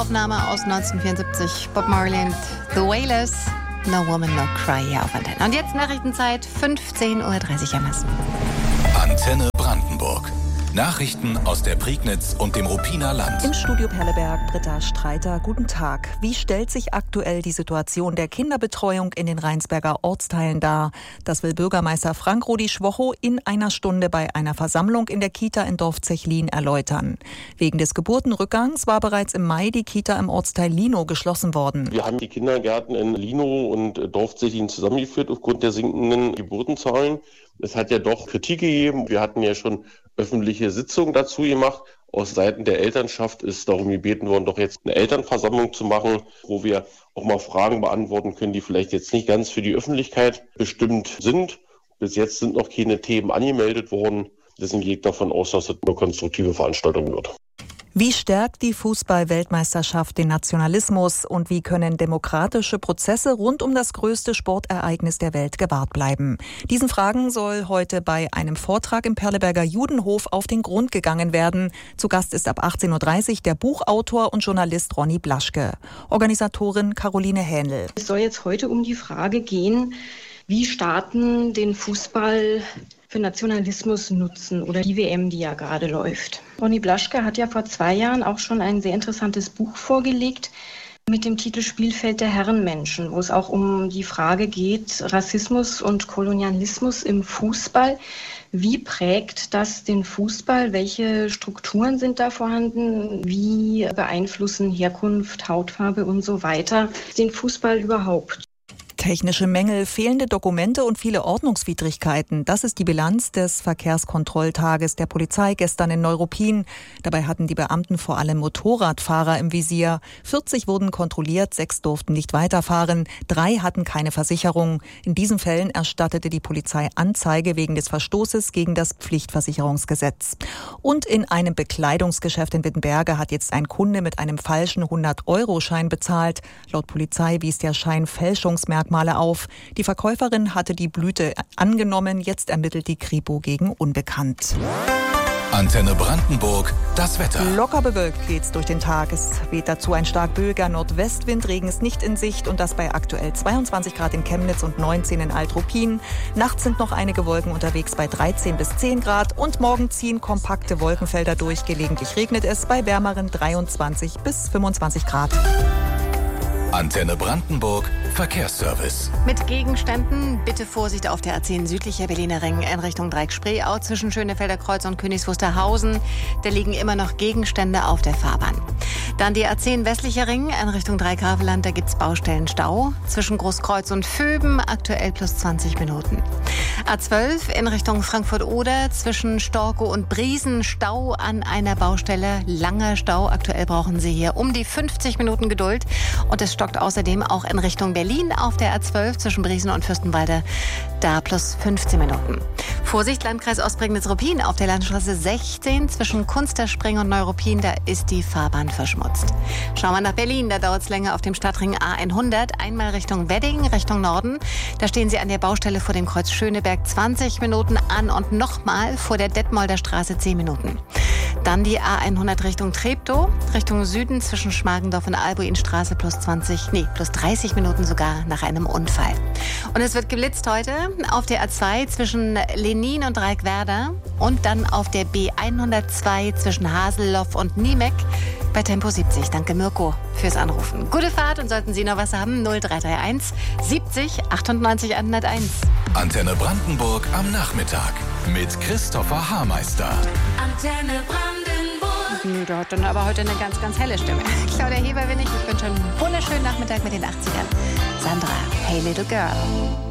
Aufnahme aus 1974, Bob Marley und The Wailers, No Woman, No Cry hier auf Antenne. Und jetzt Nachrichtenzeit, 15.30 Uhr ermessen. Antenne Brandenburg. Nachrichten aus der Prignitz und dem Ruppiner Land. Im Studio Perleberg, Britta Streiter, guten Tag. Wie stellt sich aktuell die Situation der Kinderbetreuung in den Rheinsberger Ortsteilen dar? Das will Bürgermeister Frank-Rudi Schwocho in einer Stunde bei einer Versammlung in der Kita in Dorf-Zechlin erläutern. Wegen des Geburtenrückgangs war bereits im Mai die Kita im Ortsteil Linow geschlossen worden. Wir haben die Kindergärten in Linow und Dorf-Zechlin zusammengeführt aufgrund der sinkenden Geburtenzahlen. Es hat ja doch Kritik gegeben. Wir hatten ja schon öffentliche Sitzungen dazu gemacht. Aus Seiten der Elternschaft ist darum gebeten worden, doch jetzt eine Elternversammlung zu machen, wo wir auch mal Fragen beantworten können, die vielleicht jetzt nicht ganz für die Öffentlichkeit bestimmt sind. Bis jetzt sind noch keine Themen angemeldet worden. Deswegen gehe ich davon aus, dass es eine konstruktive Veranstaltung wird. Wie stärkt die Fußball-Weltmeisterschaft den Nationalismus und wie können demokratische Prozesse rund um das größte Sportereignis der Welt gewahrt bleiben? Diesen Fragen soll heute bei einem Vortrag im Perleberger Judenhof auf den Grund gegangen werden. Zu Gast ist ab 18.30 Uhr der Buchautor und Journalist Ronny Blaschke. Organisatorin Caroline Hähnl. Es soll jetzt heute um die Frage gehen, wie Staaten den Fußball für Nationalismus nutzen oder die WM, die ja gerade läuft. Ronny Blaschke hat ja vor 2 Jahren auch schon ein sehr interessantes Buch vorgelegt mit dem Titel Spielfeld der Herrenmenschen, wo es auch um die Frage geht, Rassismus und Kolonialismus im Fußball. Wie prägt das den Fußball? Welche Strukturen sind da vorhanden? Wie beeinflussen Herkunft, Hautfarbe und so weiter den Fußball überhaupt? Technische Mängel, fehlende Dokumente und viele Ordnungswidrigkeiten. Das ist die Bilanz des Verkehrskontrolltages der Polizei gestern in Neuruppin. Dabei hatten die Beamten vor allem Motorradfahrer im Visier. 40 wurden kontrolliert, 6 durften nicht weiterfahren, 3 hatten keine Versicherung. In diesen Fällen erstattete die Polizei Anzeige wegen des Verstoßes gegen das Pflichtversicherungsgesetz. Und in einem Bekleidungsgeschäft in Wittenberge hat jetzt ein Kunde mit einem falschen 100-Euro-Schein bezahlt. Laut Polizei wies der Schein Fälschungsmerkmale auf. Die Verkäuferin hatte die Blüte angenommen. Jetzt ermittelt die Kripo gegen Unbekannt. Antenne Brandenburg, das Wetter. Locker bewölkt geht's durch den Tag. Es weht dazu ein stark böiger Nordwestwind. Regen ist nicht in Sicht und das bei aktuell 22 Grad in Chemnitz und 19 in Alt-Ruppin. Nachts sind noch einige Wolken unterwegs bei 13 bis 10 Grad und morgen ziehen kompakte Wolkenfelder durch. Gelegentlich regnet es bei wärmeren 23 bis 25 Grad. Antenne Brandenburg, Verkehrsservice. Mit Gegenständen bitte Vorsicht auf der A10 südlicher Berliner Ring in Richtung Dreieck-Spreeau zwischen Schönefelder Kreuz und Königs Wusterhausen. Da liegen immer noch Gegenstände auf der Fahrbahn. Dann die A10 westlicher Ring in Richtung Dreigraveland, da gibt's Baustellenstau. Zwischen Großkreuz und Vöben aktuell plus 20 Minuten. A12 in Richtung Frankfurt-Oder zwischen Storkow und Briesen Stau an einer Baustelle. Langer Stau, aktuell brauchen Sie hier um die 50 Minuten Geduld. Und es stockt außerdem auch in Richtung Berlin auf der A12 zwischen Briesen und Fürstenwalde. Da plus 15 Minuten. Vorsicht, Landkreis Ostprignitz-Ruppin auf der Landstraße 16 zwischen Kunsterspring und Neuruppin. Da ist die Fahrbahn verschmutzt. Schauen wir nach Berlin. Da dauert es länger auf dem Stadtring A100. Einmal Richtung Wedding, Richtung Norden. Da stehen Sie an der Baustelle vor dem Kreuz Schöneberg 20 Minuten an und nochmal vor der Detmolder Straße 10 Minuten. Dann die A100 Richtung Treptow, Richtung Süden zwischen Schmargendorf und Albuinstraße plus 30 Minuten sogar nach einem Unfall. Und es wird geblitzt heute auf der A2 zwischen Lenin und Dreieckwerder und dann auf der B102 zwischen Haselloff und Niemek bei Tempo 70. Danke Mirko fürs Anrufen. Gute Fahrt und sollten Sie noch was haben, 0331 70 98 101. Antenne Brandenburg am Nachmittag mit Christopher Haarmeister. Antenne Brandenburg. Da hat dann aber heute eine ganz, ganz helle Stimme. Claudia Heber bin ich. Ich wünsche einen wunderschönen Nachmittag mit den 80ern. Sandra, Hey Little Girl.